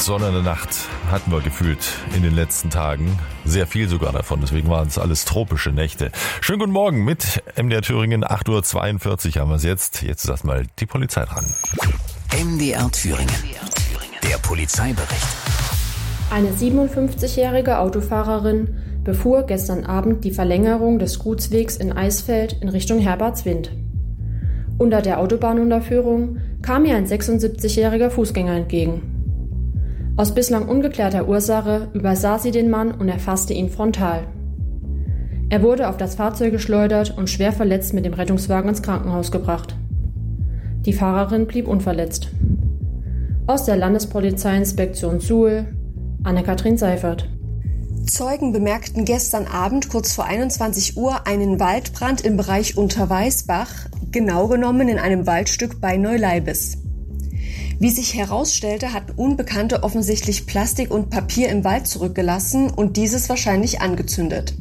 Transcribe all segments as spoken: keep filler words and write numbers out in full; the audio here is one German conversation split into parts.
Sonne in der Nacht hatten wir gefühlt in den letzten Tagen. Sehr viel sogar davon, deswegen waren es alles tropische Nächte. Schönen guten Morgen mit M D R Thüringen, acht Uhr zweiundvierzig haben wir es jetzt. Jetzt ist erstmal die Polizei dran. M D R Thüringen, der Polizeibericht. Eine siebenundfünfzigjährige Autofahrerin befuhr gestern Abend die Verlängerung des Gutswegs in Eisfeld in Richtung Herbartswind. Unter der Autobahnunterführung kam ihr ein sechsundsiebzigjähriger Fußgänger entgegen. Aus bislang ungeklärter Ursache übersah sie den Mann und erfasste ihn frontal. Er wurde auf das Fahrzeug geschleudert und schwer verletzt mit dem Rettungswagen ins Krankenhaus gebracht. Die Fahrerin blieb unverletzt. Aus der Landespolizeiinspektion Suhl, Anne-Kathrin Seifert. Zeugen bemerkten gestern Abend kurz vor einundzwanzig Uhr einen Waldbrand im Bereich Unterweißbach, genau genommen in einem Waldstück bei Neuleibes. Wie sich herausstellte, hatten Unbekannte offensichtlich Plastik und Papier im Wald zurückgelassen und dieses wahrscheinlich angezündet.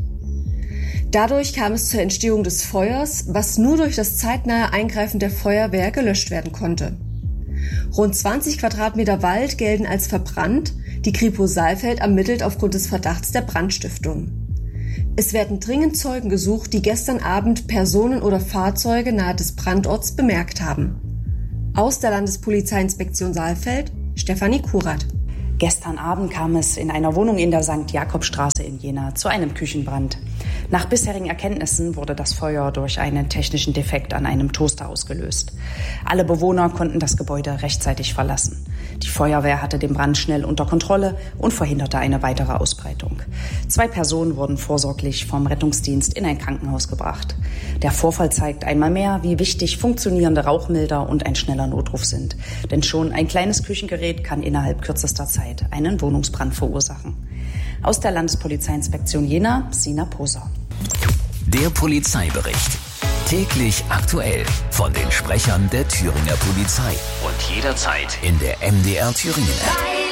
Dadurch kam es zur Entstehung des Feuers, was nur durch das zeitnahe Eingreifen der Feuerwehr gelöscht werden konnte. Rund zwanzig Quadratmeter Wald gelten als verbrannt. Die Kripo Saalfeld ermittelt aufgrund des Verdachts der Brandstiftung. Es werden dringend Zeugen gesucht, die gestern Abend Personen oder Fahrzeuge nahe des Brandorts bemerkt haben. Aus der Landespolizeiinspektion Saalfeld, Stefanie Kurat. Gestern Abend kam es in einer Wohnung in der Sankt Jakobstraße in Jena zu einem Küchenbrand. Nach bisherigen Erkenntnissen wurde das Feuer durch einen technischen Defekt an einem Toaster ausgelöst. Alle Bewohner konnten das Gebäude rechtzeitig verlassen. Die Feuerwehr hatte den Brand schnell unter Kontrolle und verhinderte eine weitere Ausbreitung. Zwei Personen wurden vorsorglich vom Rettungsdienst in ein Krankenhaus gebracht. Der Vorfall zeigt einmal mehr, wie wichtig funktionierende Rauchmelder und ein schneller Notruf sind. Denn schon ein kleines Küchengerät kann innerhalb kürzester Zeit einen Wohnungsbrand verursachen. Aus der Landespolizeiinspektion Jena, Sina Poser. Der Polizeibericht. Täglich aktuell von den Sprechern der Thüringer Polizei. Und jederzeit in der M D R Thüringen App.